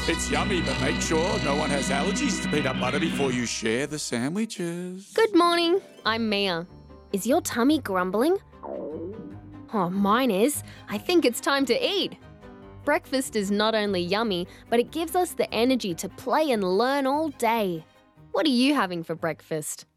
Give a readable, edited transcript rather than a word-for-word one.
It's yummy, but make sure no one has allergies to peanut butter before you share the sandwiches. Good morning. I'm Mia. Is your tummy grumbling? Oh, mine is. I think it's time to eat. Breakfast is not only yummy, but it gives us the energy to play and learn all day. What are you having for breakfast?